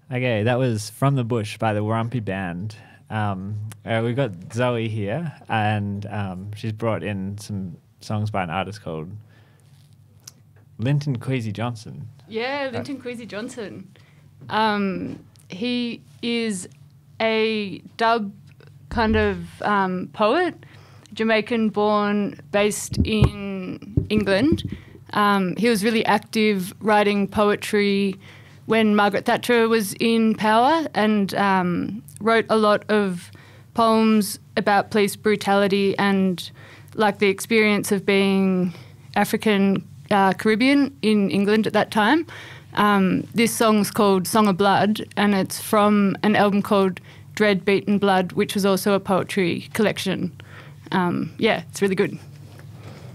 Okay, that was From the Bush by the Warumpi Band. We've got Zoe here, and she's brought in some songs by an artist called Linton Kwesi Johnson. Yeah, Linton Kwesi Johnson. He is a dub kind of poet, Jamaican-born, based in England. He was really active writing poetry when Margaret Thatcher was in power, and wrote a lot of poems about police brutality and like the experience of being African Caribbean in England at that time. This song's called Song of Blood, and it's from an album called Dread Beaten Blood, which was also a poetry collection. It's really good.